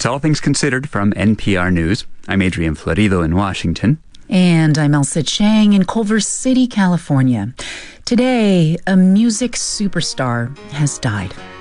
It's All Things Considered from NPR News. I'm Adrian Florido in Washington. And I'm Elsa Chang in Culver City, California. Today, a music superstar has died.